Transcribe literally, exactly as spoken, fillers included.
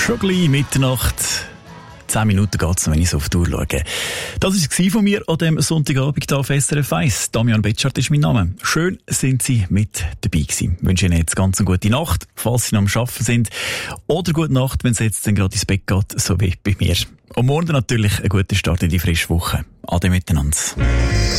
Schon gleich Mitternacht. Zehn Minuten geht's noch, wenn ich so auf die Uhr schaue. Das war es von mir an diesem Sonntagabend hier auf S R F eins. Damian Betschart ist mein Name. Schön sind Sie mit dabei gewesen. Ich wünsche Ihnen jetzt ganz eine gute Nacht, falls Sie noch am Arbeiten sind. Oder gute Nacht, wenn es jetzt dann gerade ins Bett geht, so wie bei mir. Und morgen natürlich einen guten Start in die frische Woche. Ade miteinander.